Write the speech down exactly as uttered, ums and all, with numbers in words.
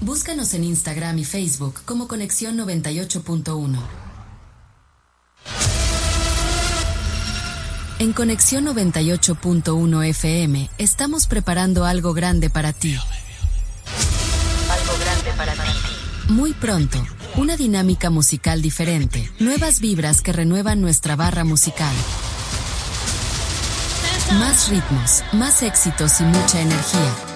Búscanos en Instagram y Facebook como Conexión noventa y ocho punto uno. En Conexión noventa y ocho punto uno F M estamos preparando algo grande para ti. Algo grande para ti. Muy pronto, una dinámica musical diferente, nuevas vibras que renuevan nuestra barra musical. Más ritmos, más éxitos y mucha energía.